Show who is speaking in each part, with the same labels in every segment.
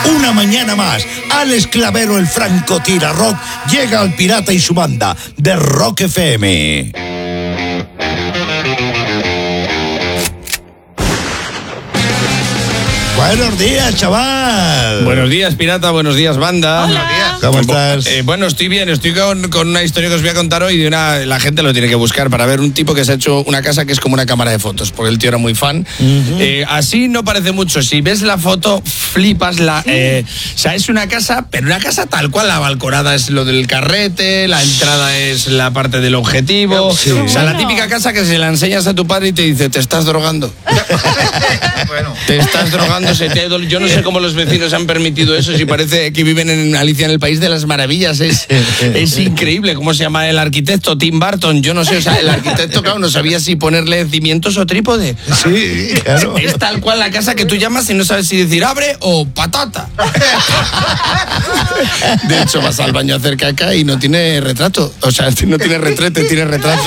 Speaker 1: Una mañana más, Alex Clavero, el francotirador rock, llega al Pirata y su banda de Rock FM. Buenos días, chaval.
Speaker 2: Buenos días, pirata. Buenos días, banda.
Speaker 3: Hola.
Speaker 1: ¿Cómo estás?
Speaker 2: Bueno, estoy bien. Estoy con una historia que os voy a contar hoy. La gente lo tiene que buscar para ver un tipo que se ha hecho una casa que es como una cámara de fotos, porque el tío era muy fan. Así no parece mucho. Si ves la foto, flipas. O sea, es una casa, pero una casa tal cual. La balconada es lo del carrete, la entrada es la parte del objetivo.
Speaker 1: Sí.
Speaker 2: O sea, la típica casa que se la enseñas a tu padre y te dice, ¿te estás drogando?
Speaker 3: Bueno.
Speaker 2: Te estás drogando, yo no sé cómo los vecinos han permitido eso, si parece que viven en Alicia en el País de las Maravillas. Es increíble. ¿Cómo se llama el arquitecto? Tim Burton. Yo no sé, o sea, el arquitecto, claro, no sabía si ponerle cimientos o trípode.
Speaker 1: Sí, claro.
Speaker 2: Es tal cual la casa que tú llamas y no sabes si decir abre o patata. De hecho, vas al baño a hacer caca y no tiene retrato. O sea, no tiene retrete, tiene retrato.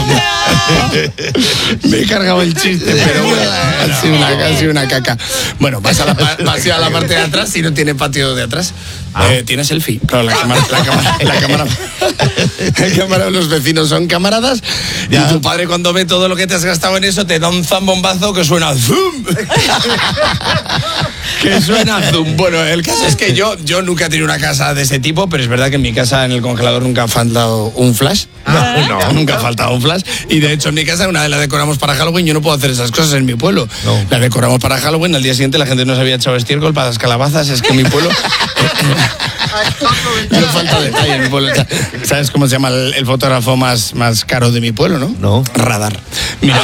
Speaker 2: Me he cargado el chiste, pero bueno, ha sido una caca. Bueno, vas a la parte de atrás y no tiene patio de atrás. Tiene selfie. Claro, la cámara de los vecinos son camaradas. Y tu padre, cuando ve todo lo que te has gastado en eso, te da un zambombazo que suena zoom. Que suena zoom. Bueno, el caso es que yo nunca he tenido una casa de ese tipo, pero es verdad que en mi casa, en el congelador, nunca ha faltado un flash. No, nunca ha faltado un flash. Y de hecho, en mi casa, una vez la decoramos para Halloween. Yo no puedo hacer esas cosas en mi pueblo. No. La decoramos para Halloween. Al día siguiente la gente no se había echado estiércol para las calabazas. Es que en mi pueblo no falta detalle en mi pueblo. ¿Sabes cómo se llama el fotógrafo más caro de mi pueblo, no?
Speaker 1: No.
Speaker 2: Radar. Mira.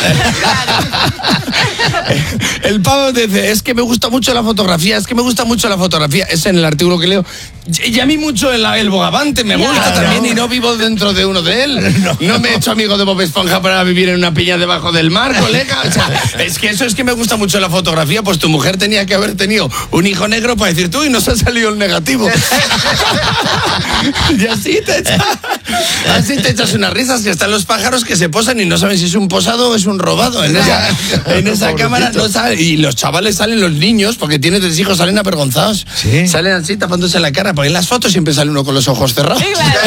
Speaker 2: El pavo dice, es que me gusta mucho la fotografía. Es en el artículo que leo. Y a mí mucho el Bogavante me gusta también, y no vivo dentro de uno de él. No me he hecho amigo de Bob Esponja para vivir en una piña debajo del mar, colega. O sea, es que me gusta mucho la fotografía. Pues tu mujer tenía que haber tenido un hijo negro para decir tú y nos ha salido el negativo. Y así te echas unas risas, que están los pájaros que se posan y no saben si es un posado o es un robado. En esa cámara no saben. Y los chavales salen, los niños, porque tiene 3 hijos, salen avergonzados. ¿Sí? Salen así tapándose la cara, porque en las fotos siempre sale uno con los ojos cerrados. Sí, claro.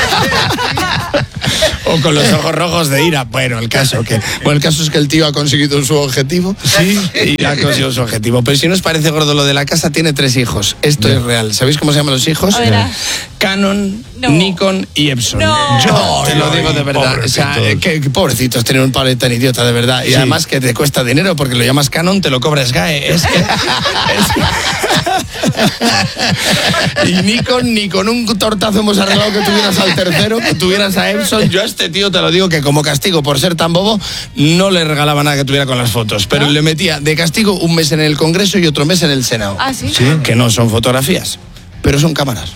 Speaker 2: O con los ojos rojos de ira. Bueno, el caso es que el tío ha conseguido su objetivo. Sí, y ha conseguido su objetivo. Pero si no os parece gordo lo de la casa, tiene 3 hijos. Esto es real. ¿Sabéis cómo se llaman los hijos? Canon, Nikon y Epson. Yo te lo digo de verdad. Pobrecito. O sea, que pobrecitos, tener un padre tan idiota, de verdad. Y además que te cuesta dinero, porque lo llamas Canon, te lo cobras GAE. Y Nikon, ni con un tortazo hemos arreglado que tuvieras al tercero, que tuvieras a Epson. Yo a este tío te lo digo que como castigo por ser tan bobo, no le regalaba nada que tuviera con las fotos, pero le metía de castigo un mes en el Congreso y otro mes en el Senado.
Speaker 3: ¿Ah, sí?
Speaker 2: Que no son fotografías, pero son cámaras.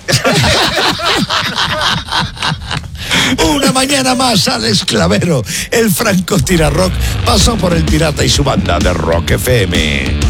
Speaker 1: Una mañana más, Alex Clavero, el francotirador rock, pasó por el Pirata y su banda de Rock FM.